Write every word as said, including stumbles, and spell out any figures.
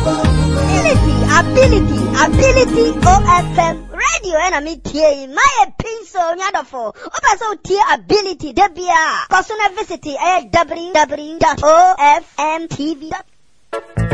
ability, ability, O F M radio and a media. My pencil, Yadafo. Opa so tier ability, Debia. Personal visit, w w w dot o f m t v dot com.